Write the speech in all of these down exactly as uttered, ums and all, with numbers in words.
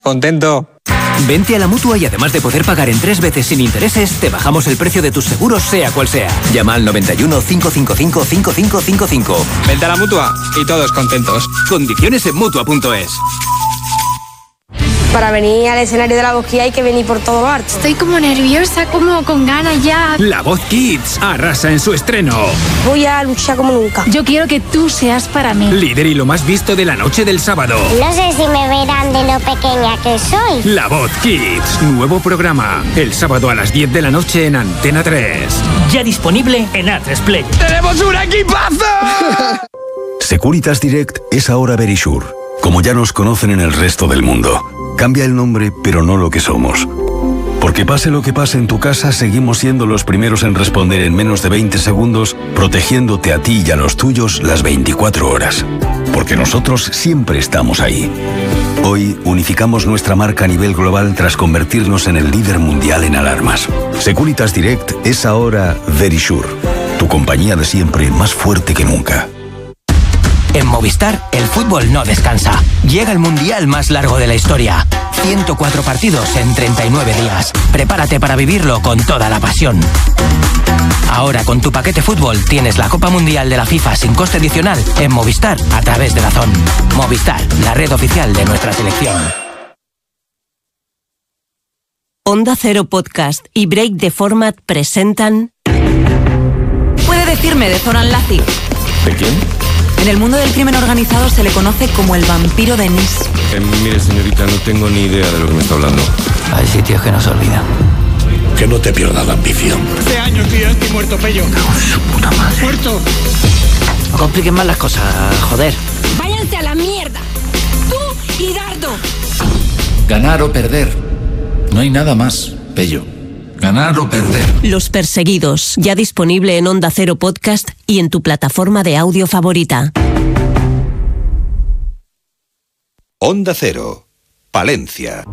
Contento. Vente a la Mutua y además de poder pagar en tres veces sin intereses, te bajamos el precio de tus seguros sea cual sea. Llama al noventa y uno, cinco cinco cinco, cinco cinco cinco cinco. Vente a la Mutua y todos contentos. Condiciones en Mutua punto es. Para venir al escenario de La Voz Kids hay que venir por todo lo alto. Estoy como nerviosa, como con ganas ya. La Voz Kids arrasa en su estreno. Voy a luchar como nunca. Yo quiero que tú seas para mí. Líder y lo más visto de la noche del sábado. No sé si me verán de lo pequeña que soy. La Voz Kids, nuevo programa. El sábado a las diez de la noche en Antena tres. Ya disponible en A tres Play. ¡Tenemos un equipazo! Securitas Direct es ahora Verisure, como ya nos conocen en el resto del mundo. Cambia el nombre, pero no lo que somos. Porque pase lo que pase en tu casa, seguimos siendo los primeros en responder en menos de veinte segundos, protegiéndote a ti y a los tuyos las veinticuatro horas. Porque nosotros siempre estamos ahí. Hoy unificamos nuestra marca a nivel global tras convertirnos en el líder mundial en alarmas. Securitas Direct es ahora Verisure, tu compañía de siempre más fuerte que nunca. En Movistar, el fútbol no descansa. Llega el mundial más largo de la historia. ciento cuatro partidos en treinta y nueve días. Prepárate para vivirlo con toda la pasión. Ahora con tu paquete fútbol tienes la Copa Mundial de la FIFA sin coste adicional en Movistar a través de Dazón. Movistar, la red oficial de nuestra selección. Onda Cero Podcast y Break the Format presentan... Puede decirme de Zoran Lazic. ¿De quién? En el mundo del crimen organizado se le conoce como el vampiro de Nis. Eh, mire, señorita, no tengo ni idea de lo que me está hablando. Hay sitios que no se olvidan. Que no te pierdas la ambición. Hace años que ya estoy muerto, Pello. No, su puta madre. ¡Muerto! No compliquen más las cosas, joder. ¡Váyanse a la mierda! ¡Tú y Dardo! Ganar o perder. No hay nada más, Pello. Ganar o perder. Los Perseguidos, ya disponible en Onda Cero Podcast y en tu plataforma de audio favorita. Onda Cero, Palencia.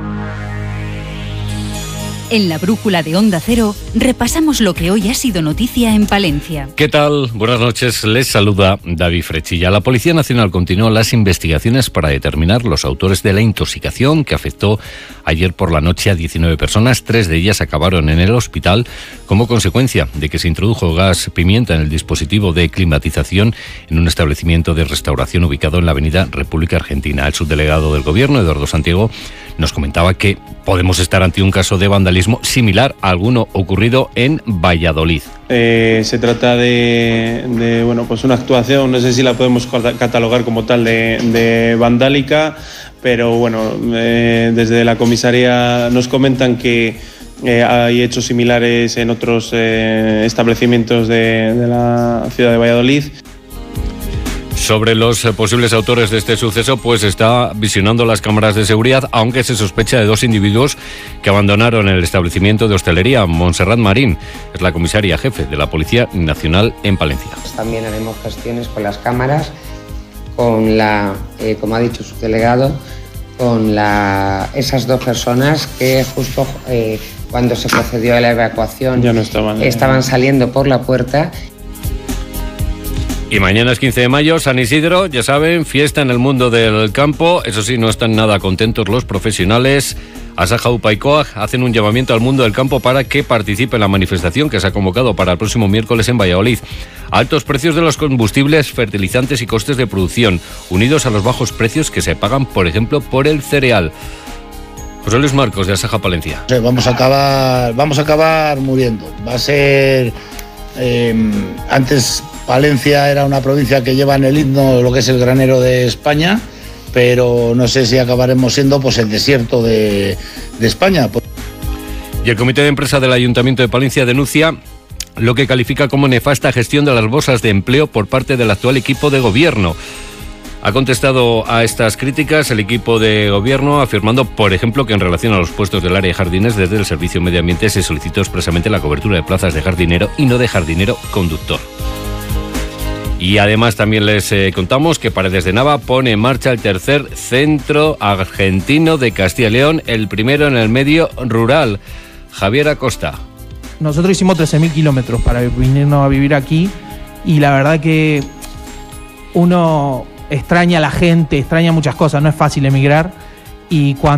En la brújula de Onda Cero repasamos lo que hoy ha sido noticia en Palencia. ¿Qué tal? Buenas noches, les saluda David Frechilla. La Policía Nacional continuó las investigaciones para determinar los autores de la intoxicación que afectó ayer por la noche a diecinueve personas. Tres de ellas acabaron en el hospital como consecuencia de que se introdujo gas pimienta en el dispositivo de climatización en un establecimiento de restauración ubicado en la avenida República Argentina. El subdelegado del Gobierno, Eduardo Santiago, nos comentaba que podemos estar ante un caso de vandalismo similar a alguno ocurrido en Valladolid. Eh, se trata de, de bueno, pues una actuación, no sé si la podemos catalogar como tal de, de vandálica, pero bueno, eh, desde la comisaría nos comentan que eh, hay hechos similares en otros eh, establecimientos de, de la ciudad de Valladolid. Sobre los posibles autores de este suceso, pues está visionando las cámaras de seguridad, aunque se sospecha de dos individuos que abandonaron el establecimiento de hostelería. Montserrat Marín es la comisaria jefe de la Policía Nacional en Palencia. También haremos gestiones con las cámaras, con la, eh, como ha dicho su delegado, con la, esas dos personas que justo eh, cuando se procedió a la evacuación ya no estaban, eh. estaban saliendo por la puerta. Y mañana es quince de mayo, San Isidro, ya saben, fiesta en el mundo del campo. Eso sí, no están nada contentos los profesionales. Asaja Upaicoag hacen un llamamiento al mundo del campo para que participe en la manifestación que se ha convocado para el próximo miércoles en Valladolid. Altos precios de los combustibles, fertilizantes y costes de producción, unidos a los bajos precios que se pagan, por ejemplo, por el cereal. José Luis Marcos, de Asaja Palencia. Sí, vamos a acabar, vamos a acabar muriendo. Va a ser... Eh, antes Palencia era una provincia que lleva en el himno lo que es el granero de España, pero no sé si acabaremos siendo pues el desierto de, de España. Y el Comité de Empresa del Ayuntamiento de Palencia denuncia lo que califica como nefasta gestión de las bolsas de empleo por parte del actual equipo de gobierno. Ha contestado a estas críticas el equipo de gobierno afirmando, por ejemplo, que en relación a los puestos del área de jardines, desde el Servicio Medio Ambiente se solicitó expresamente la cobertura de plazas de jardinero y no de jardinero conductor. Y además también les eh, contamos que Paredes de Nava pone en marcha el tercer centro argentino de Castilla y León, el primero en el medio rural. Javier Acosta. Nosotros hicimos trece mil kilómetros para venirnos a vivir aquí y la verdad que uno extraña a la gente, extraña muchas cosas, no es fácil emigrar y cuando